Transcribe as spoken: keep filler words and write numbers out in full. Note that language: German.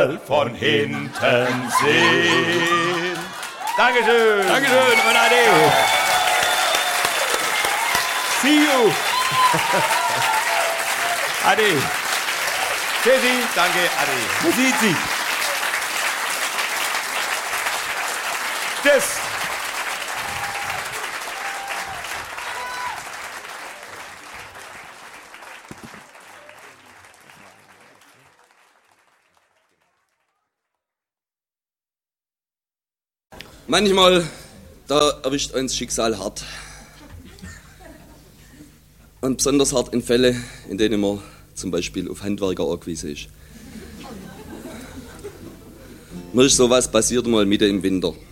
mal von hinten sehen. Dankeschön. Dankeschön und ade. See you. Ade. Tschüssi. Danke, ade. Man sieht sich. Tschüss. Manchmal, da erwischt uns Schicksal hart. Und besonders hart in Fällen, in denen man zum Beispiel auf Handwerker angewiesen ist. Mir ist sowas passiert mal mitten im Winter.